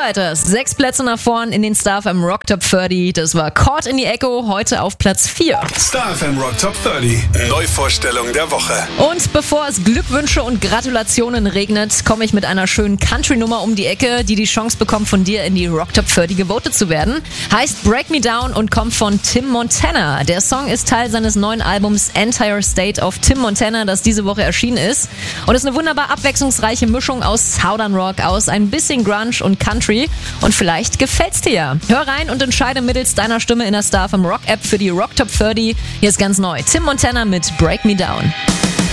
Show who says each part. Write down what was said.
Speaker 1: weiter. 6 Plätze nach vorn in den Star FM Rock Top 30. Das war Caught in the Echo, heute auf Platz 4.
Speaker 2: Star FM Rock Top 30. Neuvorstellung der Woche.
Speaker 1: Und bevor es Glückwünsche und Gratulationen regnet, komme ich mit einer schönen Country-Nummer um die Ecke, die Chance bekommt, von dir in die Rock Top 30 gewotet zu werden. Heißt Break Me Down und kommt von Tim Montana. Der Song ist Teil seines neuen Albums Entire State of Tim Montana, das diese Woche erschienen ist. Und ist eine wunderbar abwechslungsreiche Mischung aus Southern Rock, aus ein bisschen Grunge und Country. Und vielleicht gefällt's dir ja. Hör rein und entscheide mittels deiner Stimme in der Star FM Rock App für die Rock Top 30. Hier ist ganz neu Tim Montana mit Break Me Down.